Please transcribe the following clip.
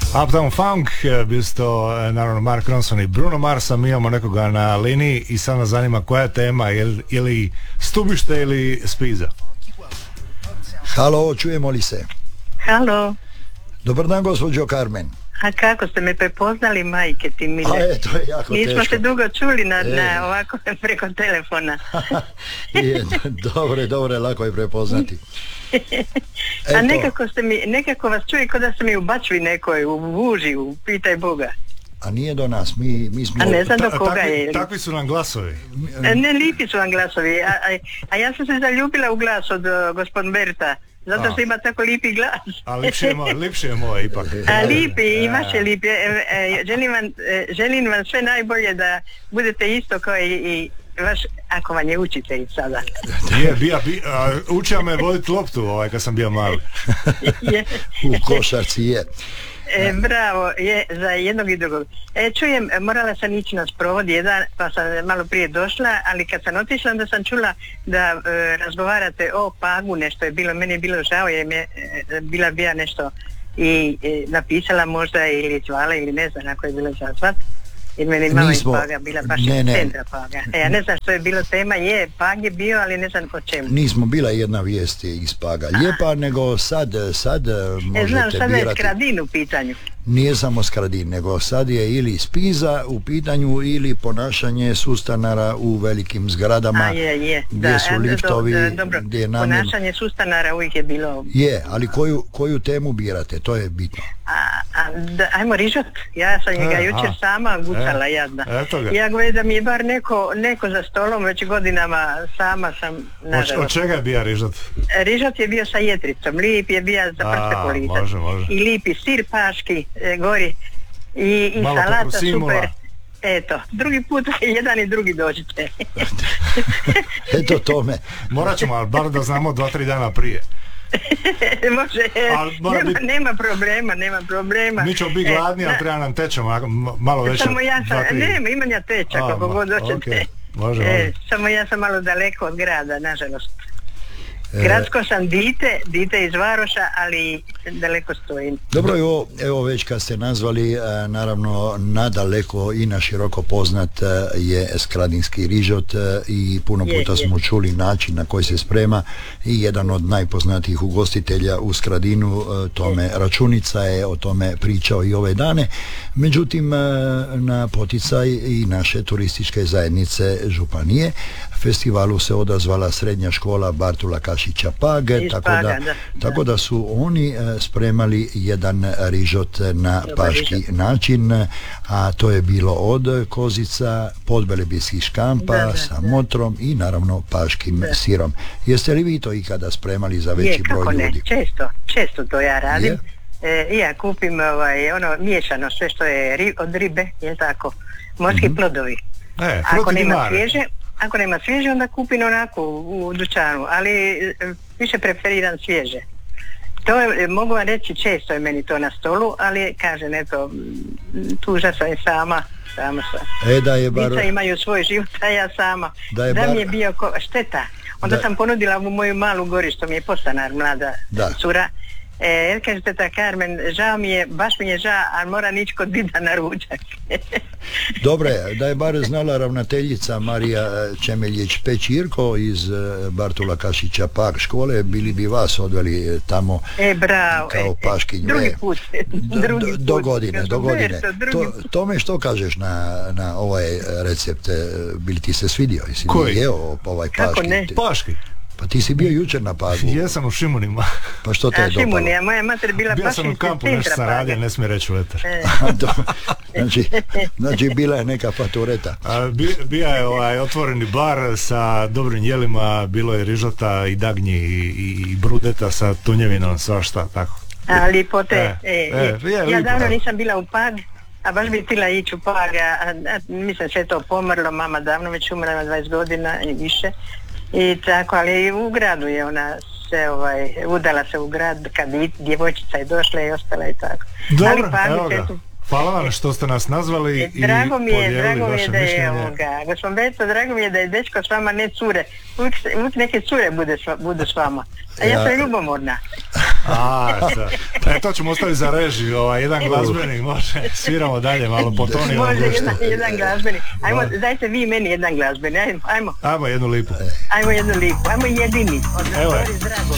Uptown Funk, bil su to naravno Mark Ronson i Bruno Mars, a mi imamo nekoga na liniji i sad nas zanima koja je tema, je li Stubište ili Spiza? Halo, čujemo li se? Halo. Dobar dan, gospođo Carmen. A kako ste me prepoznali, majke ti mile? To je jako Nismo teško. se dugo čuli na ovako preko telefona. Dobre, lako je prepoznati. A nekako vas čuje kao da ste mi u bačvi nekoj, u vuži, u pitaj Boga. A nije do nas, mi smo... A ne znam do koga je. Takvi su nam glasovi. Ne, lipi su vam glasovi. A ja sam se zaljubila u glas od gospodin Berta. Zato što ima tako lipi glas. A lipše je moj ipak. A lipi, i vaše lipi. Želim vam sve najbolje da budete isto kao i vaš, ako vam je učitelj sada. Učio me voditi loptu kad sam bio mali. U košarci je. Bravo, je za jednog i drugog. Čujem, morala sam ići na sprovod jedan, pa sam malo prije došla, ali kad sam otišla onda sam čula da razgovarate o Pagu, nešto je bilo, meni je bilo žao jer mi je bila nešto i napisala možda ili zvala ili ne znam ako je bilo zazvat. Jer meni malo iz Paga bila baš centra Paga. Ja ne znam što je bilo tema, Pag je bio, ali ne znam po čemu. Nismo, bila jedna vijest iz Paga. Lijepa, nego sad možete znam, sada birati. Je Skradin u pitanju. Nije samo Skradin, nego sad je ili Spiza u pitanju ili ponašanje sustanara u velikim zgradama gdje su liftovi. Dobro, ponašanje sustanara uvijek je bilo... Je, ali koju temu birate, to je bitno. Ajmo Rižot, ja sam ga jučer sama gucala jadna. Ja gledam da mi je bar neko za stolom, već godinama sama sam nažalost. Od čega je bio Rižot? Rižot je bio sa jetricom, lip je bio za prste politat. Može. I lipi sir paški, gori, i salata super. Eto, drugi put jedan i drugi dođite. Eto tome. Morat ćemo, ali bar da znamo 2-3 dana prije. Može, nema problema. Mi ćemo biti gladni, ali treba nam teča malo veće. Samo ja sam, imam ja teča kako god hoćete. Može. Samo ja sam malo daleko od grada, nažalost. Gradsko sam dite iz Varoša, ali daleko stojim. Dobro, evo već kad ste nazvali, naravno nadaleko i na široko poznat je skradinski rižot i puno puta smo čuli način na koji se sprema i jedan od najpoznatijih ugostitelja u Skradinu, Tome Računica, je o tome pričao i ove dane. Međutim, na poticaj i naše turističke zajednice županije festivalu se odazvala srednja škola Bartula Kašića Pag, tako da su oni spremali jedan rižot na paški način, a to je bilo od kozica, podvelebijskih škampa sa motrom i naravno paškim sirom. Jeste li vi to ikada spremali za veći broj ljudi? Često to ja radim. Ja kupim miješano sve što je od ribe, je tako, morski plodovi. Ako nema svježe, onda kupim onako u dućanu, ali više preferiram svježe. To je, mogu vam reći, često je meni to na stolu, ali kažem, eto, tuža sam je sama sam. Da je bar... Dica imaju svoj život, a ja sama. Da mi je bio šteta. Onda sam ponudila u moju malu Gori, što mi je postanar, mlada cura. Kaže teta Carmen, baš mi je žao, ali moram ići kod dida na ručak. Dobre, da je bar znala ravnateljica Marija Čemeljić-Pečirko iz Bartula Kašića Pag škole, bili bi vas odveli tamo kao paškinj. Drugi put. Do godine. Tome što kažeš na ovaj recept, bili ti se svidio? Koji? Ovaj kako ne? Paški. Pa ti si bio jučer na Pagu. Jesam u Šimunima. Pa što te je dopalo? Šimunija, moja mater bila baš iz centra Paga. Bio sam u kampu, nešto sam radio, ne smije reći vetar. Znači bila je neka fatureta. Bio je otvoreni bar sa dobrim jelima, bilo je rižota i dagnji i brudeta sa tunjevinom, svašta, tako. Lipote. Ja davno nisam bila u Pag, a baš bi htjela ići u Pag, mislim sve to pomrlo, mama davno već umrla 20 godina i više. I tako, ali u gradu je ona se udala se u grad kad djevojčica je došla i ostala i tako. Dobro, ali Pag je Hvala vam što ste nas nazvali i Drago mi je vaše da je mišljenje. gospodin Beto, drago mi je da je dečko s vama, ne cure. Uvijek neke cure budu s vama. A ja sam ljubomorna. To ćemo ostaviti za režiju, jedan glazbenik, može. Sviramo dalje, malo potonimo. Može, jedan glazbenik. Ajmo, dajte vi meni jedan glazbenik, ajmo. Ajmo jednu lipu. Ajmo jedini. Evo je. Drago.